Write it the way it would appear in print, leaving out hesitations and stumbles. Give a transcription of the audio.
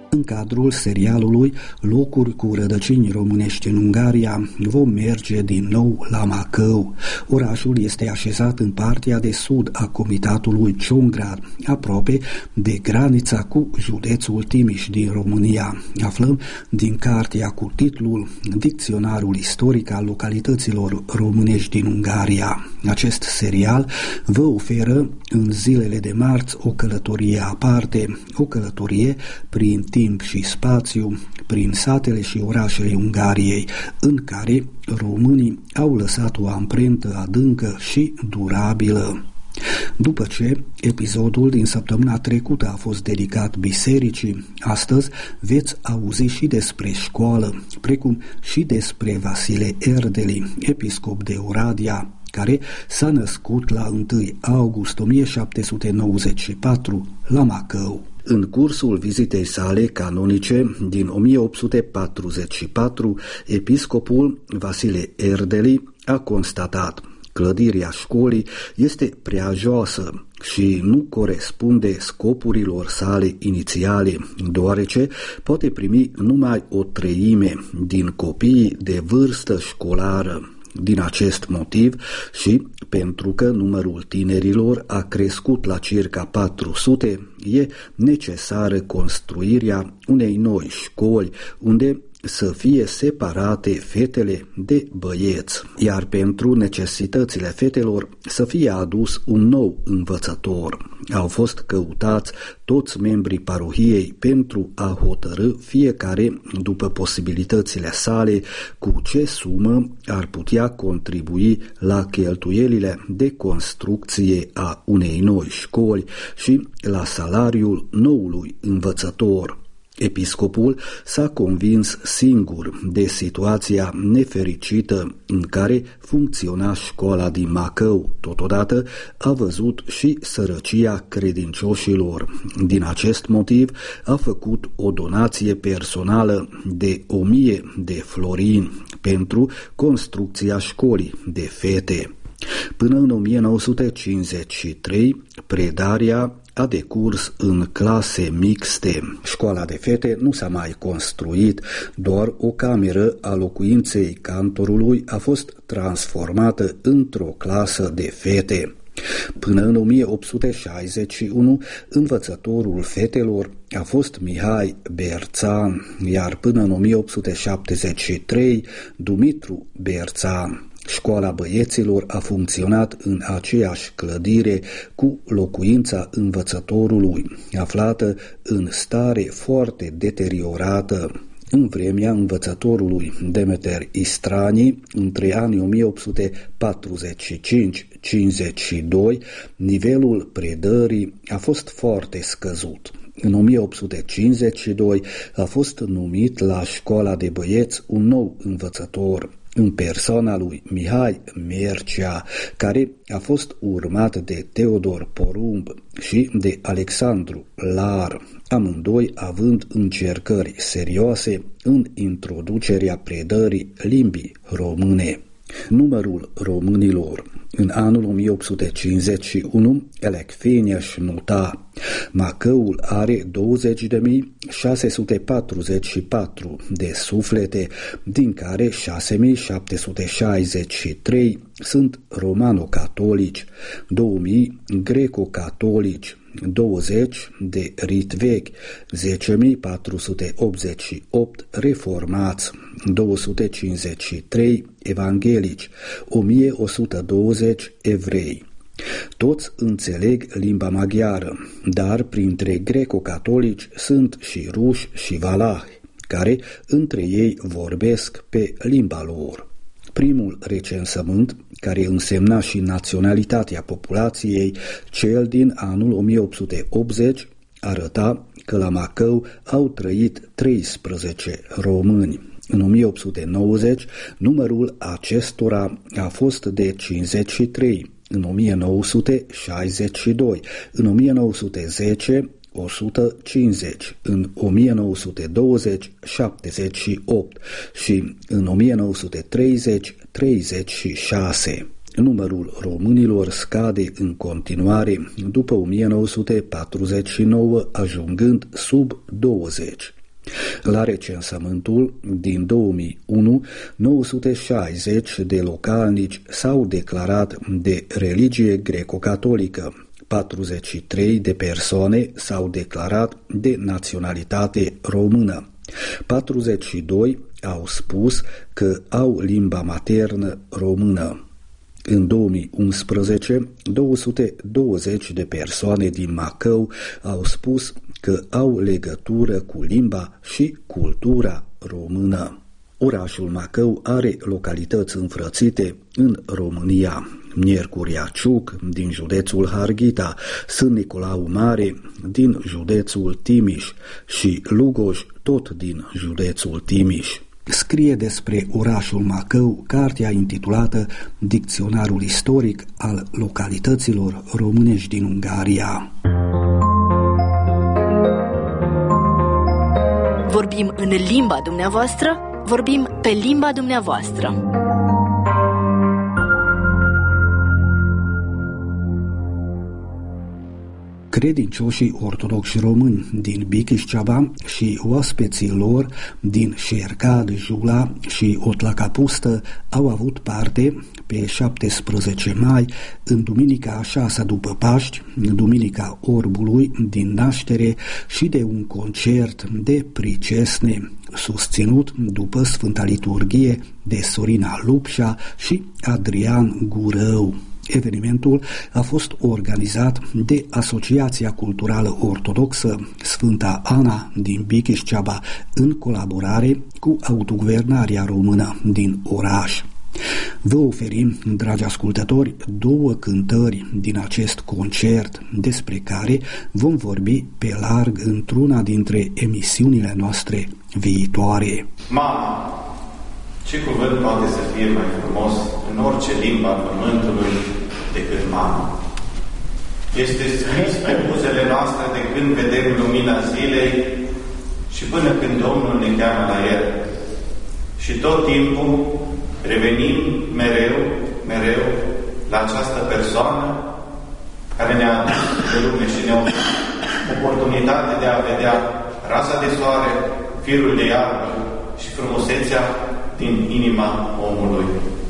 În cadrul serialului Locuri cu rădăcini românești în Ungaria vom merge din nou la Macău. Orașul este așezat în partea de sud a comitatului Ciungrad, aproape de granița cu județul Timiș din România. Aflăm din cartea cu titlul Dicționarul istoric al localităților românești din Ungaria. Acest serial vă oferă în zilele de marți o călătorie aparte, o călătorie prin timp și spațiu, prin satele și orașele Ungariei, în care românii au lăsat o amprentă adâncă și durabilă. După ce episodul din săptămâna trecută a fost dedicat bisericii, astăzi veți auzi și despre școală, precum și despre Vasile Erdeli, episcop de Oradea, care s-a născut la 1 august 1794 la Macău. În cursul vizitei sale canonice din 1844, episcopul Vasile Erdeli a constatat: clădirea școlii este prea joasă și nu corespunde scopurilor sale inițiale, deoarece poate primi numai o treime din copiii de vârstă școlară. Din acest motiv și pentru că numărul tinerilor a crescut la circa 400, e necesară construirea unei noi școli unde să fie separate fetele de băieți, iar pentru necesitățile fetelor să fie adus un nou învățător. Au fost căutați toți membrii parohiei pentru a hotărî fiecare, după posibilitățile sale, cu ce sumă ar putea contribui la cheltuielile de construcție a unei noi școli și la salariul noului învățător. Episcopul s-a convins singur de situația nefericită în care funcționa școala din Macău. Totodată a văzut și sărăcia credincioșilor. Din acest motiv a făcut o donație personală de 1000 de florini pentru construcția școlii de fete. Până în 1953, predarea a decurs în clase mixte. Școala de fete nu s-a mai construit, doar o cameră a locuinței cantorului a fost transformată într-o clasă de fete. Până în 1861, învățătorul fetelor a fost Mihai Berțan, iar până în 1873, Dumitru Berțan. Școala băieților a funcționat în aceeași clădire cu locuința învățătorului, aflată în stare foarte deteriorată. În vremea învățătorului Demeter Istrani, între anii 1845-52, nivelul predării a fost foarte scăzut. În 1852 a fost numit la școala de băieți un nou învățător, în persoana lui Mihai Mircea, care a fost urmat de Teodor Porumb și de Alexandru Lar, amândoi având încercări serioase în introducerea predării limbii române. Numărul românilor. În anul 1851, Elecfiniaș nota: Macăul are 20.644 de suflete, din care 6.763 sunt romano-catolici, 2.000 greco-catolici, 20 de rit vechi, 10.488 reformați, 253 evanghelici, 1.120 evrei. Toți înțeleg limba maghiară, dar printre greco-catolici sunt și ruși și valahi, care între ei vorbesc pe limba lor. Primul recensământ, care însemna și naționalitatea populației, cel din anul 1880, arăta că la Macău au trăit 13 români. În 1890, numărul acestora a fost de 53, în 1962, în 1910, 150, în 1920, 78 și în 1930, 36. Numărul românilor scade în continuare după 1949, ajungând sub 20. La recensământul din 2001, 960 de localnici s-au declarat de religie greco-catolică. 43 de persoane s-au declarat de naționalitate română. 42 au spus că au limba maternă română. În 2011, 220 de persoane din Macău au spus că au legătură cu limba și cultura română. Orașul Macău are localități înfrățite în România: Miercurea Ciuc din județul Harghita, Sân Nicolau Mare din județul Timiș și Lugoj tot din județul Timiș. Scrie despre orașul Macău cartea intitulată Dicționarul istoric al localităților românești din Ungaria. Vorbim în limba dumneavoastră, vorbim pe limba dumneavoastră. Credincioșii ortodoxi români din Bikișceaba și oaspeții lor din Șercad, Jula și Otlacapustă au avut parte pe 17 mai, în duminica a 6-a după Paști, duminica Orbului din Naștere, și de un concert de pricesne susținut după Sfânta Liturghie de Sorina Lupșa și Adrian Gurău. Evenimentul a fost organizat de Asociația Culturală Ortodoxă Sfânta Ana din Bikișceaba în colaborare cu Autoguvernarea Română din oraș. Vă oferim, dragi ascultători, 2 cântări din acest concert, despre care vom vorbi pe larg într-una dintre emisiunile noastre viitoare. Mama, ce cuvânt poate să fie mai frumos în orice limba pământului decât mama? Este scris pe buzele noastre de când vedem lumina zilei și până când Domnul ne cheamă la El. Și tot timpul revenim mereu la această persoană care ne-a adus pe lume și ne-a oferit oportunitatea de a vedea raza de soare, firul de iarbă și frumusețea din inima omului.